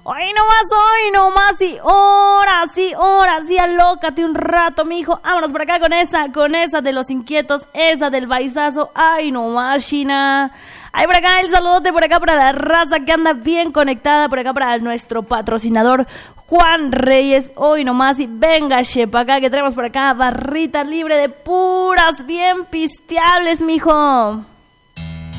Hoy nomás, y ahora sí, alócate un rato, mijo. Vámonos por acá con esa de los inquietos, esa del baizazo. Ay, nomás, China. Ahí por acá el saludote por acá para la raza que anda bien conectada, por acá para nuestro patrocinador Juan Reyes. Hoy nomás y venga, chepa acá que traemos por acá barrita libre de puras bien pisteables, mijo.